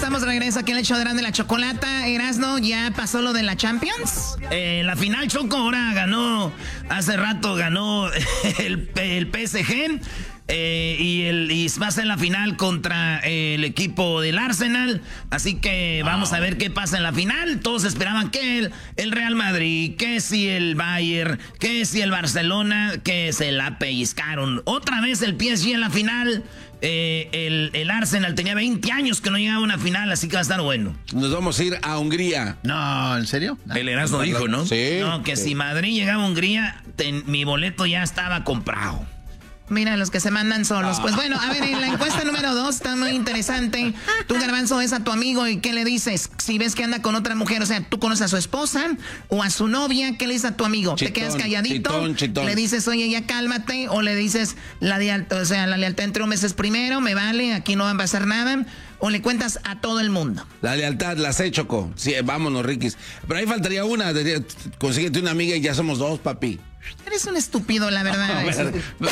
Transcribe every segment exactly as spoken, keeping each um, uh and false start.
estamos de regreso aquí en el show de Erasmo y la Chocolata. Erasmo, ¿ya pasó lo de la Champions? Eh, la final, Choco, ahora ganó, hace rato ganó el, el P S G. Eh, y, el, y va a ser la final contra eh, el equipo del Arsenal. Así que vamos oh. a ver qué pasa en la final. Todos esperaban que el, el Real Madrid, que si el Bayern, que si el Barcelona, que se la pellizcaron. Otra vez el P S G en la final. Eh, el, el Arsenal tenía veinte años que no llegaba a una final, así que va a estar bueno. Nos vamos a ir a Hungría. No, ¿en serio? El Erasmo dijo, ¿no? Sí. No, que sí. si Madrid llegaba a Hungría, ten, mi boleto ya estaba comprado. Mira, los que se mandan solos. Pues bueno, a ver, en la encuesta número dos está muy interesante. Tú, Garbanzo, ves a tu amigo y ¿qué le dices? Si ves que anda con otra mujer, o sea, tú conoces a su esposa o a su novia, ¿qué le dices a tu amigo? Chitón, ¿Te quedas calladito? Chitón, chitón. ¿Le dices, oye, ya cálmate? ¿O le dices, la de, o sea, la lealtad entre hombres es primero, me vale, aquí no va a pasar nada? ¿O le cuentas a todo el mundo? La lealtad, la sé, Choco. Sí, vámonos, Riquis. Pero ahí faltaría una. Consíguete una amiga y ya somos dos, papi. Eres un estúpido, la verdad. Wow.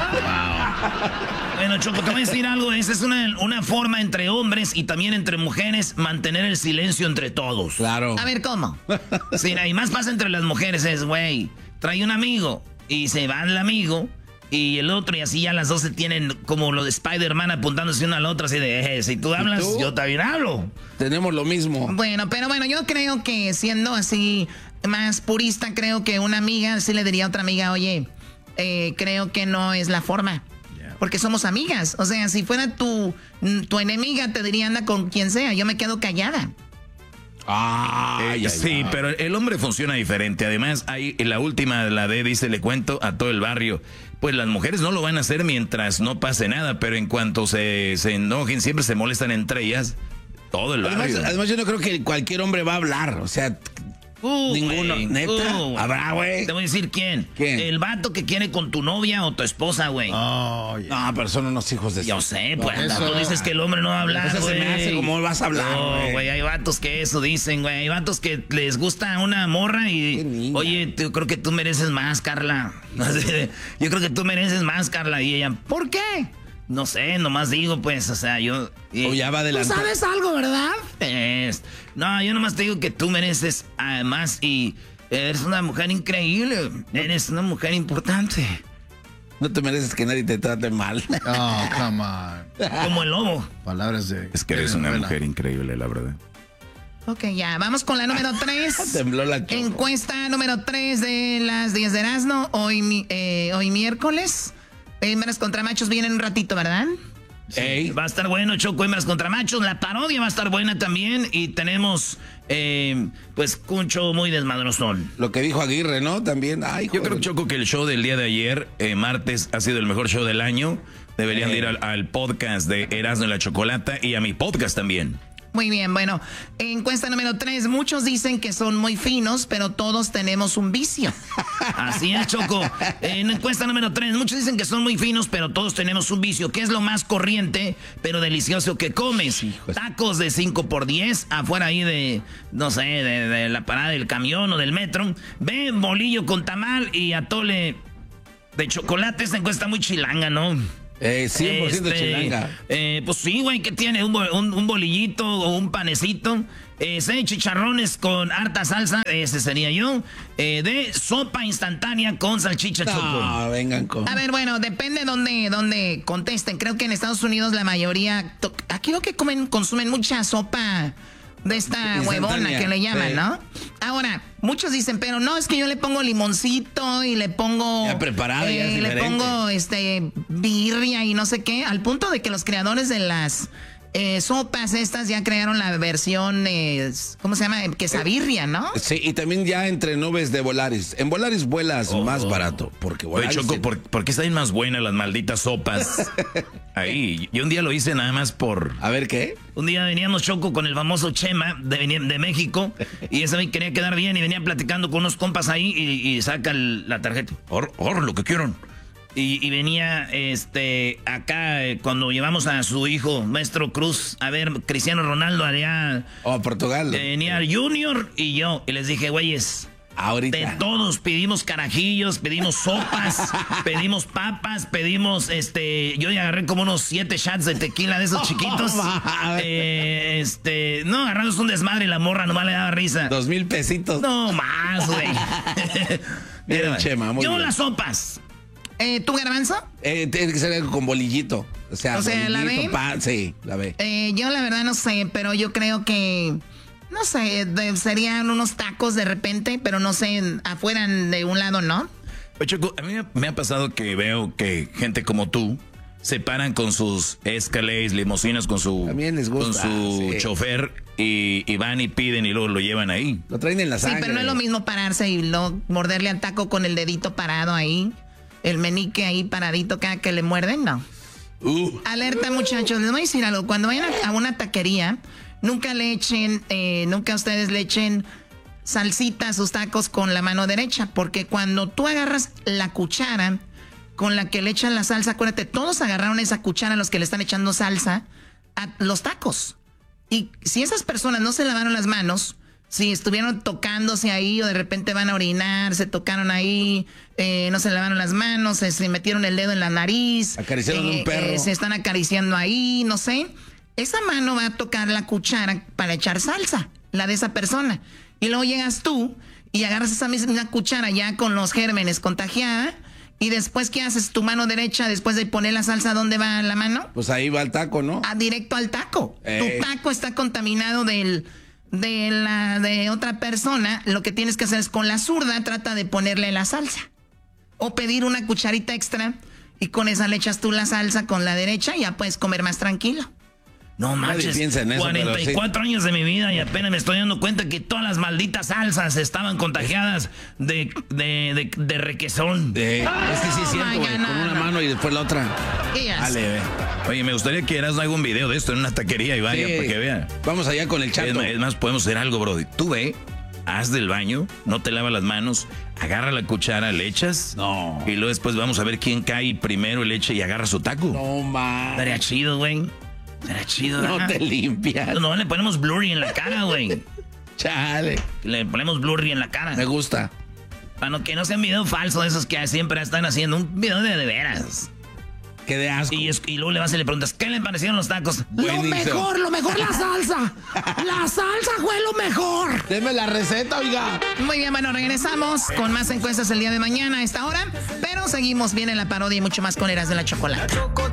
Bueno, Choco, te voy a decir algo. Esa es una, una forma entre hombres y también entre mujeres mantener el silencio entre todos. Claro. A ver, ¿cómo? Sí, y más pasa entre las mujeres es, güey, trae un amigo y se va el amigo y el otro y así ya las dos se tienen como lo de Spider-Man apuntándose una a la otra así de, eh, si tú hablas, tú? yo también hablo. Tenemos lo mismo. Bueno, pero bueno, yo creo que siendo así más purista, creo que una amiga sí le diría a otra amiga, oye, eh, creo que no es la forma. Porque somos amigas. O sea, si fuera tu, tu enemiga, te diría anda con quien sea. Yo me quedo callada. Ay, eh, sí, ay. Pero el hombre funciona diferente. Además, hay la última, la de dice, le cuento a todo el barrio. Pues las mujeres no lo van a hacer mientras no pase nada, pero en cuanto se, se enojen, siempre se molestan entre ellas. Todo el barrio. Además, además, yo no creo que cualquier hombre va a hablar. O sea... Uh, Ninguno, wey, neta. Uh, Habrá, güey. Te voy a decir quién. ¿Quién? El vato que quiere con tu novia o tu esposa, güey. Oh, yeah. No, pero son unos hijos de... Yo sé, pues. No, tú dices que el hombre no va a hablar, eso güey. se me hace como vas a hablar, No, güey. No, hay vatos que eso dicen, güey. Hay vatos que les gusta una morra y... Oye, yo creo que tú mereces más, Carla. Yo creo que tú mereces más, Carla. Y ella, ¿por qué? No sé, nomás digo, pues, o sea, yo... Y, o ya va adelante. Tú sabes algo, ¿verdad? Es, no, yo nomás te digo que tú mereces uh, más y eres una mujer increíble. Eres una mujer importante. No te mereces que nadie te trate mal. Oh, come on. Como el lobo. Palabras de... Es que eres una mujer increíble, la verdad. Ok, ya, vamos con la número tres. Tembló la Choco. Encuesta número tres de las diez de Erasmo. Hoy, eh, hoy miércoles. Hembras contra machos vienen un ratito, ¿verdad? Sí. Ey. Va a estar bueno, Choco, hembras contra machos. La parodia va a estar buena también. Y tenemos, eh, pues, un show muy desmadrosón. Lo que dijo Aguirre, ¿no? También. Ay, yo creo, Choco, que el show del día de ayer, eh, martes, ha sido el mejor show del año. Deberían eh. de ir al, al podcast de Erasmo y la Chocolata y a mi podcast también. Muy bien, bueno, encuesta número tres, muchos dicen que son muy finos, pero todos tenemos un vicio. Así es, Choco. En encuesta número tres, muchos dicen que son muy finos, pero todos tenemos un vicio. ¿Qué es lo más corriente, pero delicioso que comes? Hijos. Tacos de cinco por diez, afuera ahí de, no sé, de, de la parada del camión o del metro. Ve, bolillo con tamal y atole de chocolate. Esta encuesta muy chilanga, ¿no? Eh, cien por ciento este, chilanga. Eh, pues sí, güey, ¿qué tiene? Un, un, un bolillito o un panecito. Eh, seis chicharrones con harta salsa, ese sería yo. Eh, de sopa instantánea con salchicha, no, Choco. vengan con... A ver, bueno, depende de dónde, dónde contesten. Creo que en Estados Unidos la mayoría... Aquí lo que comen, consumen mucha sopa de esta huevona que le llaman, sí. ¿no? Ahora, muchos dicen, pero no, es que yo le pongo limoncito y le pongo... Ya preparado, eh, ya es le diferente. pongo este birria y no sé qué, al punto de que los creadores de las eh, sopas estas ya crearon la versión, eh, ¿cómo se llama? Quesabirria, ¿no? Sí, y también ya entre nubes de Volaris. En Volaris vuelas oh, más barato, porque Volaris... Oye, Choco, se... ¿por, ¿por qué están más buenas las malditas sopas? Ahí, yo un día lo hice nada más por... A ver, ¿qué? Un día veníamos, Choco, con el famoso Chema de, de México, y ese güey quería quedar bien y venía platicando con unos compas ahí y, y saca el, la tarjeta. Or, or, lo que quieran. Y, y venía este acá eh, cuando llevamos a su hijo, Maestro Cruz, a ver Cristiano Ronaldo allá. Oh, Portugal. Venía Junior y yo. Y les dije, güeyes, Ahorita. De todos, pedimos carajillos, pedimos sopas, pedimos papas, pedimos, este, yo ya agarré como unos siete shots de tequila de esos chiquitos. eh, este, no, agarramos un desmadre y la morra nomás le daba risa. Dos mil pesitos. No, más, güey. Mira, Chema, muy yo bien. las sopas. Eh, ¿Tú, Garbanzo? Eh, tiene que ser algo con bolillito. O sea, O sea, ¿la bolillito, B? pa- sí, la B. Eh, yo la verdad no sé, pero yo creo que, no sé, de- serían unos tacos de repente, pero no sé, afuera de un lado, ¿no? Oye, Choco, a mí me ha pasado que veo que gente como tú se paran con sus Escalades, limusinas, con su, También les gusta, con su sí. chofer y, y van y piden y luego lo llevan ahí. Lo traen en la Sí, sangre. pero no es lo mismo pararse y luego morderle al taco con el dedito parado ahí, el menique ahí paradito cada que le muerden, no. Uh, Alerta, muchachos, les voy a decir algo. Cuando vayan a, a una taquería, nunca le echen, eh, nunca ustedes le echen salsita a sus tacos con la mano derecha, porque cuando tú agarras la cuchara con la que le echan la salsa, acuérdate, todos agarraron esa cuchara los que le están echando salsa a los tacos. Y si esas personas no se lavaron las manos, si estuvieron tocándose ahí o de repente van a orinar, se tocaron ahí, eh, no se lavaron las manos, se, se metieron el dedo en la nariz, Acariciaron a un perro. eh, se están acariciando ahí, no sé. Esa mano va a tocar la cuchara para echar salsa, la de esa persona. Y luego llegas tú y agarras esa misma cuchara ya con los gérmenes contagiada. Y después, ¿qué haces? Tu mano derecha, después de poner la salsa, ¿dónde va la mano? pues ahí va el taco, ¿no? Ah, directo al taco. Eh. Tu taco está contaminado del, de la de otra persona. Lo que tienes que hacer es con la zurda, trata de ponerle la salsa. O pedir una cucharita extra y con esa le echas tú la salsa con la derecha y ya puedes comer más tranquilo. No Nadie manches, piensa en eso, cuarenta y cuatro pero años de mi vida y apenas me estoy dando cuenta que todas las malditas salsas estaban contagiadas de, de, de, de requesón. Eh, es que sí es cierto, my güey. God, Con no, una no. mano y después la otra. Yes. Dale, ve. Oye, me gustaría que Eras haga un video de esto en una taquería y vaya Sí. para que vean. Vamos allá con el Es, chato. más- es más, podemos hacer algo, Brody. Tú ve, haz del baño, no te lavas las manos, agarra la cuchara, le echas. No. Y luego después vamos a ver quién cae primero y le echa y agarra su taco. No, man. Estaría chido, güey. Estaría chido, No ¿verdad? te limpias. No, le ponemos blurry en la cara, güey. Chale. Le ponemos blurry en la cara. Me gusta. Para no, que no sea un video falso de esos que siempre están haciendo. Un video de de veras. Qué de asco. Y, es- y luego le vas y le preguntas, ¿qué le parecieron los tacos? Buenísimo. lo mejor la salsa. La salsa fue lo mejor. Deme la receta, oiga. Muy bien, bueno, regresamos con más encuestas el día de mañana a esta hora. Pero seguimos bien en la parodia y mucho más con Eras de la Chocolate.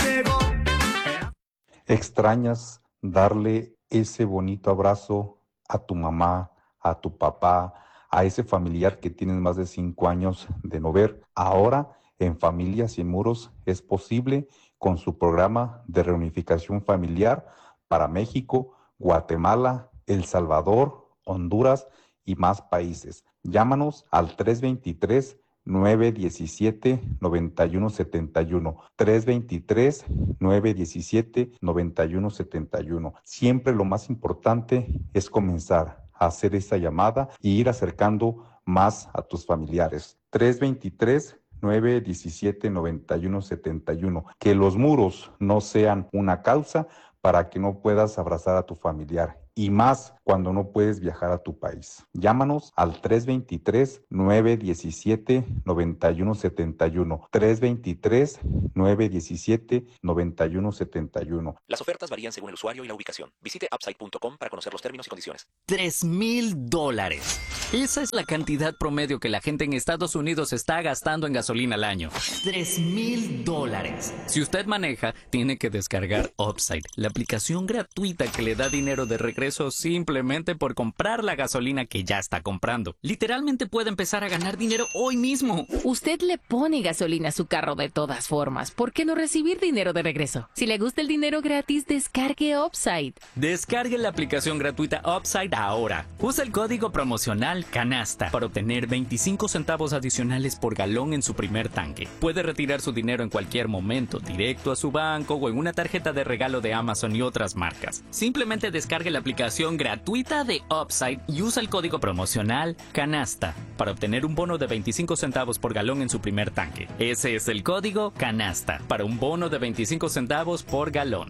Extrañas darle ese bonito abrazo a tu mamá, a tu papá, a ese familiar que tienes más de cinco años de no ver. Ahora, en Familias Sin Muros, es posible con su programa de reunificación familiar para México, Guatemala, El Salvador, Honduras y más países. Llámanos al tres veintitrés, nueve diecisiete, noventa y uno setenta y uno. tres veintitrés, nueve diecisiete, noventa y uno setenta y uno. Siempre lo más importante es comenzar a hacer esa llamada y ir acercando más a tus familiares. tres veintitrés, nueve diecisiete, noventa y uno setenta y uno. Que los muros no sean una causa para que no puedas abrazar a tu familiar. Y más cuando no puedes viajar a tu país. Llámanos al tres veintitrés, nueve diecisiete, noventa y uno setenta y uno. tres veintitrés, nueve diecisiete, noventa y uno setenta y uno. Las ofertas varían según el usuario y la ubicación. Visite upside punto com para conocer los términos y condiciones. Tres mil dólares. Esa es la cantidad promedio que la gente en Estados Unidos está gastando en gasolina al año. Tres mil dólares. Si usted maneja, tiene que descargar Upside, la aplicación gratuita que le da dinero de regreso simplemente por comprar la gasolina que ya está comprando. Literalmente puede empezar a ganar dinero hoy mismo. Usted le pone gasolina a su carro de todas formas. ¿Por qué no recibir dinero de regreso? Si le gusta el dinero gratis, descargue Upside. Descargue la aplicación gratuita Upside ahora. Usa el código promocional CANASTA para obtener veinticinco centavos adicionales por galón en su primer tanque. Puede retirar su dinero en cualquier momento, directo a su banco o en una tarjeta de regalo de Amazon y otras marcas. Simplemente descargue la aplicación gratuita de Upside y usa el código promocional CANASTA para obtener un bono de veinticinco centavos por galón en su primer tanque. Ese es el código CANASTA para un bono de veinticinco centavos por galón.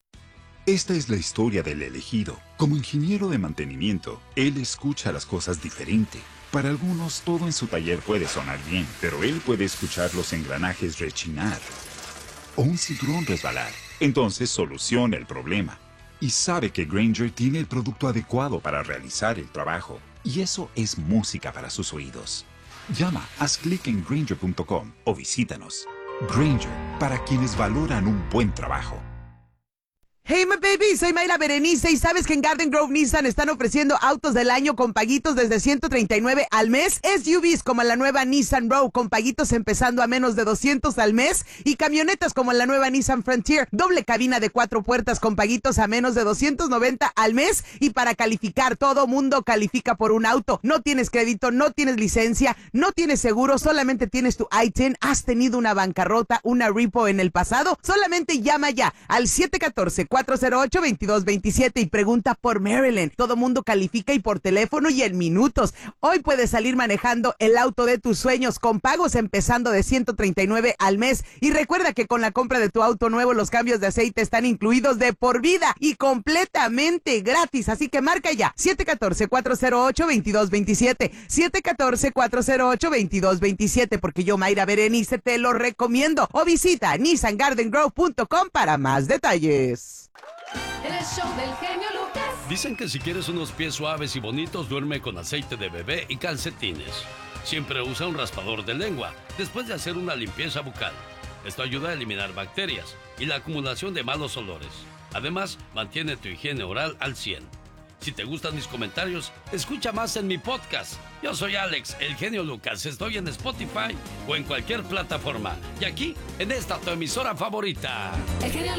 Esta es la historia del elegido. Como ingeniero de mantenimiento, él escucha las cosas diferente. Para algunos, todo en su taller puede sonar bien, pero él puede escuchar los engranajes rechinar o un cinturón resbalar. Entonces soluciona el problema y sabe que Grainger tiene el producto adecuado para realizar el trabajo. Y eso es música para sus oídos. Llama, haz clic en Grainger punto com o visítanos. Grainger, para quienes valoran un buen trabajo. Hey, my baby, soy Mayra Berenice y sabes que en Garden Grove Nissan están ofreciendo autos del año con paguitos desde ciento treinta y nueve al mes, S U Vs como la nueva Nissan Rogue con paguitos empezando a menos de doscientos al mes y camionetas como la nueva Nissan Frontier, doble cabina de cuatro puertas con paguitos a menos de doscientos noventa al mes. Y para calificar, todo mundo califica por un auto. No tienes crédito, no tienes licencia, no tienes seguro, solamente tienes tu I diez, has tenido una bancarrota, una repo en el pasado, solamente llama ya al siete uno cuatro, cuatro cero ocho, dos dos dos siete y pregunta por Marilyn. Todo mundo califica y por teléfono y en minutos. Hoy puedes salir manejando el auto de tus sueños con pagos empezando de ciento treinta y nueve al mes. Y recuerda que con la compra de tu auto nuevo los cambios de aceite están incluidos de por vida y completamente gratis. Así que marca ya siete uno cuatro, cuatro cero ocho, dos dos dos siete, siete uno cuatro, cuatro cero ocho, dos dos dos siete, porque yo, Mayra Berenice, te lo recomiendo. O visita nissan garden grove punto com para más detalles. El show del genio Lucas. Dicen que si quieres unos pies suaves y bonitos, duerme con aceite de bebé y calcetines. Siempre usa un raspador de lengua después de hacer una limpieza bucal. Esto ayuda a eliminar bacterias y la acumulación de malos olores. Además, mantiene tu higiene oral al cien. Si te gustan mis comentarios, escucha más en mi podcast. Yo soy Alex, el genio Lucas. Estoy en Spotify o en cualquier plataforma. Y aquí, en esta tu emisora favorita. El genio